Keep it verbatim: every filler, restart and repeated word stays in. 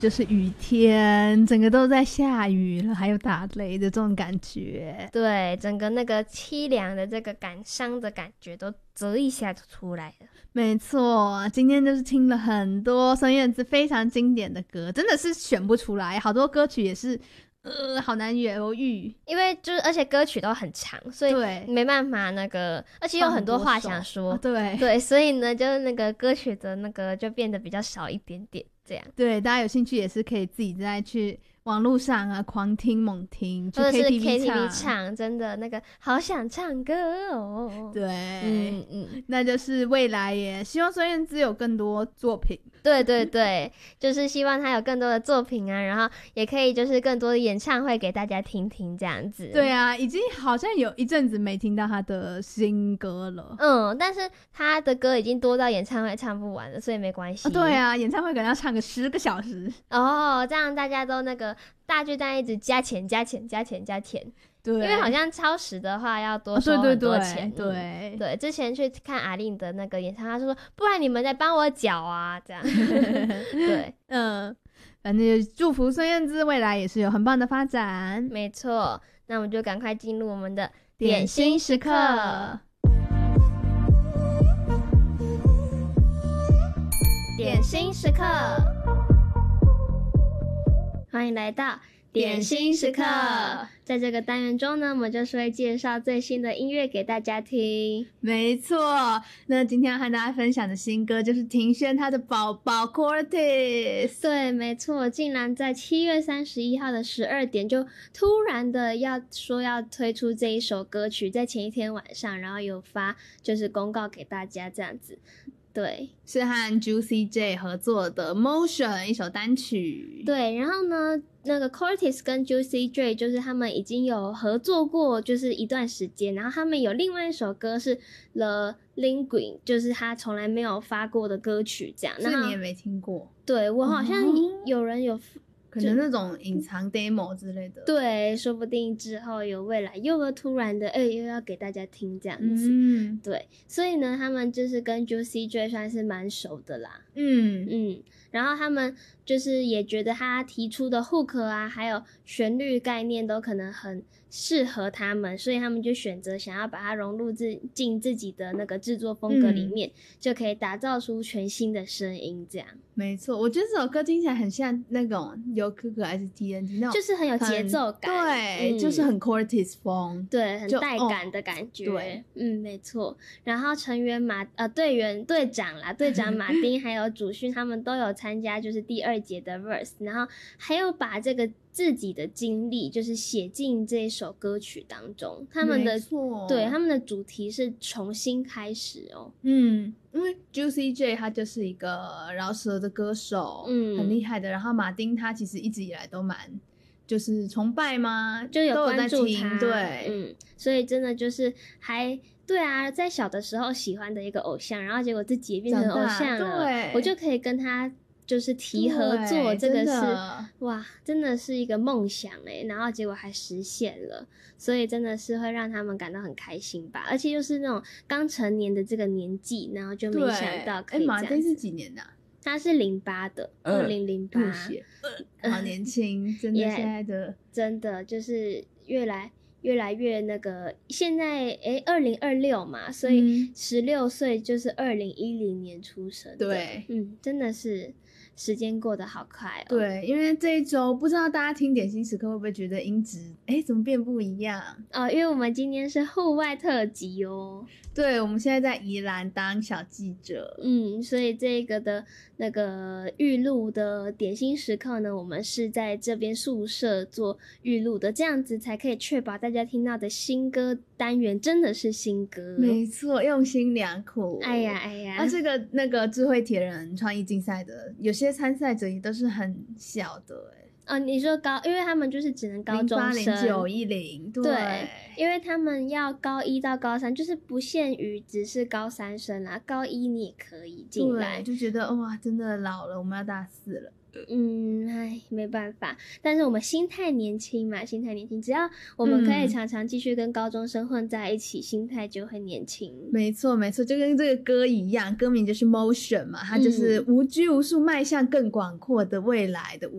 就是雨天，整个都在下雨了，还有打雷的这种感觉。 对，整个那个凄凉的这个感伤的感觉都折一下就出来了。 没错，今天就是听了很多孙燕姿非常经典的歌，真的是选不出来，好多歌曲也是呃好难犹豫， 因为就是而且歌曲都很长，所以没办法那个，而且有很多话想说， 啊、对对，所以呢，就是那个歌曲的那个就变得比较少一点点。这样对，大家有兴趣也是可以自己再去网络上啊狂听猛听， 或者是 K T V 唱, K T V 唱，真的那个好想唱歌哦。 对， 嗯嗯， 那就是未来耶，希望孙燕姿有更多作品。 对对对，就是希望她有更多的作品啊，然后也可以就是更多的演唱会给大家听听这样子。 对啊，已经好像有一阵子没听到她的新歌了。 嗯，但是她的歌已经多到演唱会唱不完了，所以没关系。 哦、对啊，演唱会可能要唱个十个小时哦，这样大家都那个大巨蛋一直加钱加钱加钱加钱。 对，因为好像超时的话要多收很多钱。 哦、对对 对, 对, 对, 对，之前去看阿令的那个演唱会，他说不然你们再帮我缴啊，这样。对， 嗯，反正祝福孙燕姿未来也是有很棒的发展。 没错，那我们就赶快进入我们的点心时刻。点心时刻，欢迎来到点心时刻。在这个单元中呢，我们就是会介绍最新的音乐给大家听。 没错，那今天要和大家分享的新歌就是庭轩他的宝宝 Cortis。 对，没错，竟然在七月三十一号的十二点就突然的要说要推出这一首歌曲，在前一天晚上然后有发就是公告给大家这样子。对， 是和 Juicy J 合作的 Motion 一首单曲。 对，然后呢那个 Cortis 跟 Juicy J 就是他们已经有合作过就是一段时间，然后他们有另外一首歌是 The Linguine， 就是他从来没有发过的歌曲这样。 那你也没听过？ 对，我好像有人有、哦可能那种隐藏 demo 之类的。 对，说不定之后有未来又会突然的哎、欸，又要给大家听这样子。 嗯， 对，所以呢他们就是跟 Juicy J 算是蛮熟的啦。 嗯嗯，然后他们就是也觉得他提出的 hook 啊还有旋律概念都可能很适合他们，所以他们就选择想要把它融入自进自己的那个制作风格里面、嗯、就可以打造出全新的声音这样。 没错，我觉得这首歌听起来很像那种由可可还是 T N T 那种， 就是很有节奏感。 对、嗯、就是很 Cortis 风， 对，很带感的感觉、哦、对，嗯，没错。然后成员马呃队员队长啦队长马丁还有主勋他们都有参加就是第二节的 verse， 然后还有把这个自己的经历就是写进这首歌曲当中。他们的对他们的主题是重新开始哦。 嗯，因为 Juicy J 他就是一个饶舌的歌手，嗯，很厉害的。然后马丁他其实一直以来都蛮就是崇拜吗？ 就有关注他， 对， 嗯，所以真的就是还对啊，在小的时候喜欢的一个偶像，然后结果自己也变成偶像了，对，我就可以跟他就是提合作，这个是哇，真的是一个梦想哎，然后结果还实现了，所以真的是会让他们感到很开心吧，而且又是那种刚成年的这个年纪，然后就没想到可以这样子。 马丁是几年的、啊？ 他是零八的，二零零八， 好年轻，真的现在的、yeah, 真的就是越来越来越那个，现在诶二零二六嘛，所以十六岁就是二零一零年出生的， 对， 嗯，真的是时间过得好快哦。 对，因为这一周不知道大家听点心时刻会不会觉得音质诶怎么变不一样哦，因为我们今天是户外特辑哦。 对，我们现在在宜兰当小记者， 嗯，所以这个的那个预录的点心时刻呢，我们是在这边宿舍做预录的，这样子才可以确保大家听到的新歌单元真的是新歌。 没错，用心良苦。 哎呀哎呀， 那、啊、这个那个智慧铁人创意竞赛的，有些参赛者也都是很小的哎。 哦，你说高，因为他们就是只能高中生， 零八零九一零，对， 对，因为他们要高一到高三，就是不限于只是高三生啦，高一你也可以进来， 就觉得哇，真的老了，我们要大四了。 嗯，唉，没办法，但是我们心态年轻嘛，心态年轻，只要我们可以常常继续跟高中生混在一起，嗯、心态就会年轻。 没错，没错，就跟这个歌一样，歌名就是 Motion 嘛，它就是无拘无束，迈向更广阔的未来的舞